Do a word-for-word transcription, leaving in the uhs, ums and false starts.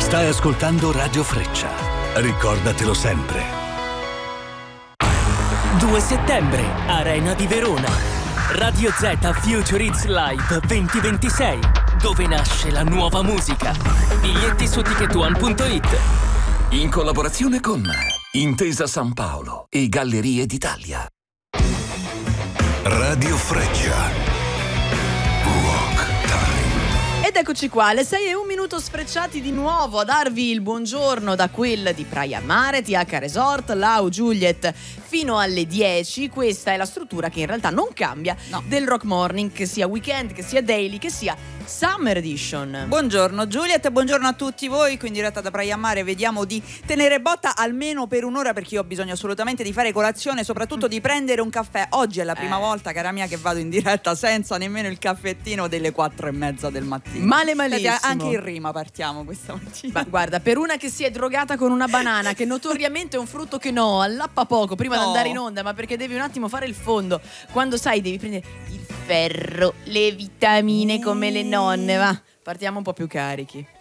Stai ascoltando Radio Freccia. Ricordatelo sempre. due settembre, Arena di Verona. Radio Z Future Hits Live duemilaventisei, dove nasce la nuova musica. Biglietti su ticket one punto it. In collaborazione con Intesa San Paolo e Gallerie d'Italia. Radio Freccia. Ed eccoci qua, alle sei e un minuto sfrecciati di nuovo a darvi il buongiorno da quel di Praia Mare, T H Resort, Lau Juliet fino alle dieci. Questa è la struttura che in realtà non cambia no. del Rock Morning, che sia weekend, che sia daily, che sia Summer Edition. Buongiorno Juliet e buongiorno a tutti voi, qui in diretta da Praia Mare. Vediamo di tenere botta almeno per un'ora, perché io ho bisogno assolutamente di fare colazione, soprattutto di prendere un caffè. Oggi è la prima eh. volta, cara mia, che vado in diretta senza nemmeno il caffettino delle quattro e mezza del mattino. Male malissimo. Senti, anche in rima partiamo questa mattina. Ma guarda, per una che si è drogata con una banana, che notoriamente è un frutto che no, allappa poco prima no. di andare in onda, ma perché devi un attimo fare il fondo. Quando sai devi prendere il ferro, le vitamine come le nonne, va. Partiamo un po' più carichi.